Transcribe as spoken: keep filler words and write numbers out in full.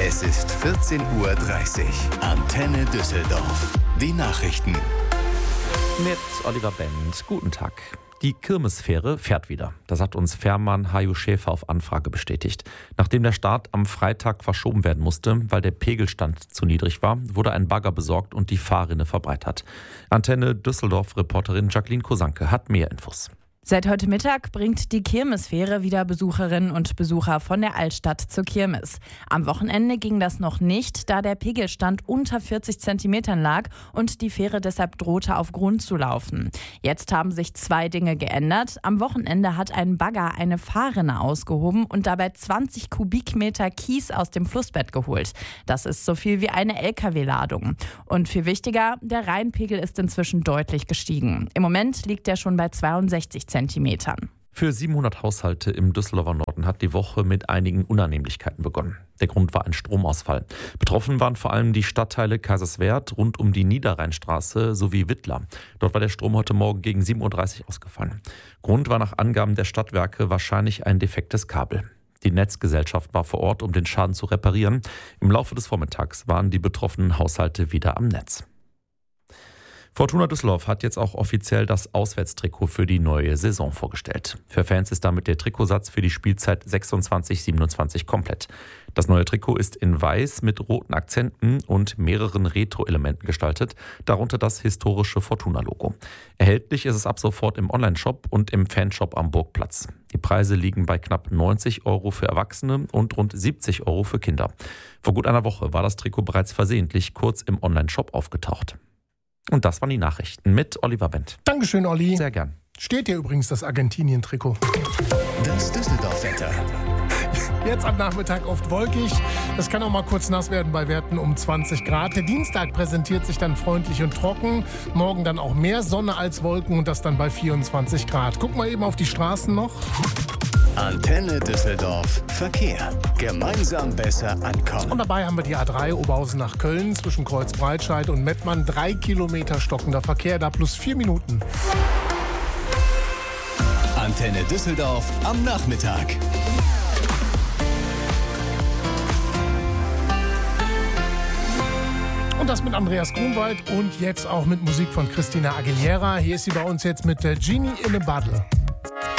Es ist vierzehn Uhr dreißig. Antenne Düsseldorf. Die Nachrichten. Mit Oliver Bent. Guten Tag. Die Kirmesfähre fährt wieder. Das hat uns Fährmann Hajo Schäfer auf Anfrage bestätigt. Nachdem der Start am Freitag verschoben werden musste, weil der Pegelstand zu niedrig war, wurde ein Bagger besorgt und die Fahrrinne verbreitert. Antenne Düsseldorf-Reporterin Jacqueline Kosanke hat mehr Infos. Seit heute Mittag bringt die Kirmesfähre wieder Besucherinnen und Besucher von der Altstadt zur Kirmes. Am Wochenende ging das noch nicht, da der Pegelstand unter vierzig Zentimetern lag und die Fähre deshalb drohte, auf Grund zu laufen. Jetzt haben sich zwei Dinge geändert. Am Wochenende hat ein Bagger eine Fahrrinne ausgehoben und dabei zwanzig Kubikmeter Kies aus dem Flussbett geholt. Das ist so viel wie eine L K W-Ladung. Und viel wichtiger, der Rheinpegel ist inzwischen deutlich gestiegen. Im Moment liegt er schon bei zweiundsechzig Zentimetern. Für siebenhundert Haushalte im Düsseldorfer Norden hat die Woche mit einigen Unannehmlichkeiten begonnen. Der Grund war ein Stromausfall. Betroffen waren vor allem die Stadtteile Kaiserswerth rund um die Niederrheinstraße sowie Wittlar. Dort war der Strom heute Morgen gegen sieben Uhr dreißig ausgefallen. Grund war nach Angaben der Stadtwerke wahrscheinlich ein defektes Kabel. Die Netzgesellschaft war vor Ort, um den Schaden zu reparieren. Im Laufe des Vormittags waren die betroffenen Haushalte wieder am Netz. Fortuna Düsseldorf hat jetzt auch offiziell das Auswärtstrikot für die neue Saison vorgestellt. Für Fans ist damit der Trikotsatz für die Spielzeit sechsundzwanzig siebenundzwanzig komplett. Das neue Trikot ist in weiß mit roten Akzenten und mehreren Retro-Elementen gestaltet, darunter das historische Fortuna-Logo. Erhältlich ist es ab sofort im Onlineshop und im Fanshop am Burgplatz. Die Preise liegen bei knapp neunzig Euro für Erwachsene und rund siebzig Euro für Kinder. Vor gut einer Woche war das Trikot bereits versehentlich kurz im Onlineshop aufgetaucht. Und das waren die Nachrichten mit Oliver Bent. Dankeschön, Olli. Sehr gern. Steht dir übrigens das Argentinien-Trikot. Das Düsseldorf-Wetter. Jetzt am Nachmittag oft wolkig. Es kann auch mal kurz nass werden bei Werten um zwanzig Grad. Der Dienstag präsentiert sich dann freundlich und trocken. Morgen dann auch mehr Sonne als Wolken und das dann bei vierundzwanzig Grad. Guck mal eben auf die Straßen noch. Antenne Düsseldorf. Verkehr. Gemeinsam besser ankommen. Und dabei haben wir die A drei Oberhausen nach Köln zwischen Kreuzbreitscheid und Mettmann. Drei Kilometer stockender Verkehr, da plus vier Minuten. Antenne Düsseldorf am Nachmittag. Und das mit Andreas Grunwald und jetzt auch mit Musik von Christina Aguilera. Hier ist sie bei uns jetzt mit Genie in a Bottle.